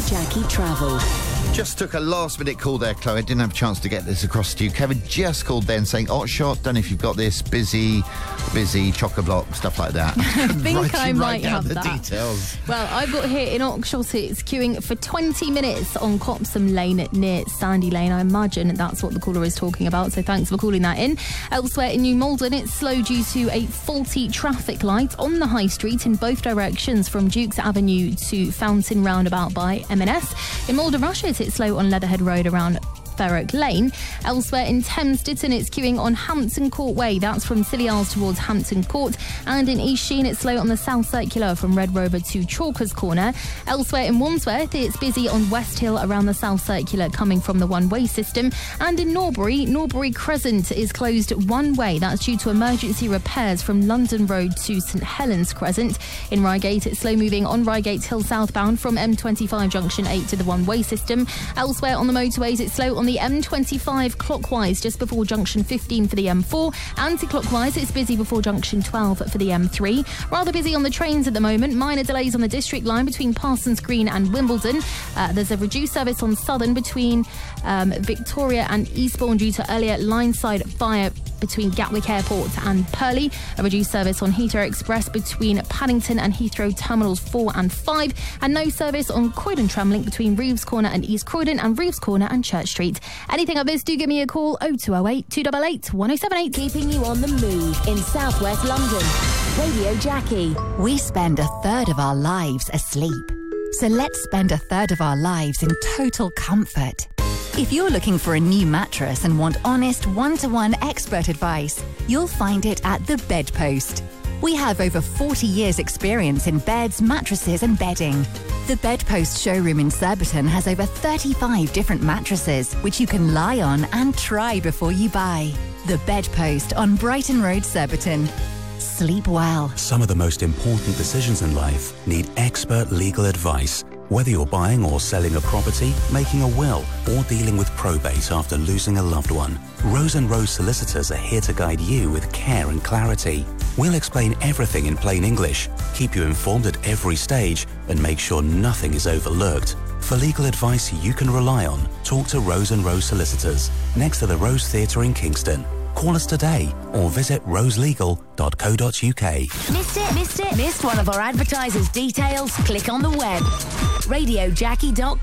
Jackie Travel. Just took a last-minute call there, Chloe. I didn't have a chance to get this across to you. Kevin just called then saying, Otshot, don't know if you've got this, busy, chock-a-block, stuff like that. I think I might have the that. Details. Well, I've got here in Oxshott, it's queuing for 20 minutes on Copsam Lane near Sandy Lane. I imagine that's what the caller is talking about, so thanks for calling that in. Elsewhere in New Malden, it's slow due to a faulty traffic light on the High Street in both directions from Dukes Avenue to Fountain Roundabout by M&S. In Malden Rushet, it's slow on Leatherhead Road around Ferrock Lane. Elsewhere in Thames Ditton, it's queuing on Hampton Court Way. That's from Scilly Isles towards Hampton Court. And in East Sheen, it's slow on the South Circular from Red Rover to Chalkers Corner. Elsewhere in Wandsworth, it's busy on West Hill around the South Circular coming from the one-way system. And in Norbury Crescent is closed one way. That's due to emergency repairs from London Road to St Helens Crescent. In Reigate, it's slow moving on Reigate Hill southbound from M25 Junction 8 to the one-way system. Elsewhere on the motorways, it's slow on the M25 clockwise just before junction 15 for the M4. Anti-clockwise, it's busy before junction 12 for the M3. Rather busy on the trains at the moment. Minor delays on the District Line between Parsons Green and Wimbledon. There's a reduced service on Southern between Victoria and Eastbourne due to earlier line-side fire between Gatwick Airport and Purley. A reduced service on Heathrow Express between Paddington and Heathrow Terminals 4 and 5. And no service on Croydon Tramlink between Reeves Corner and East Croydon and Reeves Corner and Church Street. Anything of this, do give me a call, 0208 288 1078. Keeping you on the move in southwest London. Radio Jackie. We spend a third of our lives asleep. So let's spend a third of our lives in total comfort. If you're looking for a new mattress and want honest, one-to-one expert advice, you'll find it at The Bedpost. We have over 40 years' experience in beds, mattresses and bedding. The Bedpost showroom in Surbiton has over 35 different mattresses, which you can lie on and try before you buy. The Bedpost on Brighton Road, Surbiton. Sleep well. Some of the most important decisions in life need expert legal advice. Whether you're buying or selling a property, making a will, or dealing with probate after losing a loved one, Rose & Rose Solicitors are here to guide you with care and clarity. We'll explain everything in plain English, keep you informed at every stage, and make sure nothing is overlooked. For legal advice you can rely on, talk to Rose & Rose Solicitors, next to the Rose Theatre in Kingston. Call us today or visit roselegal.co.uk. Missed one of our advertisers' details? Click on the web. RadioJackie.com.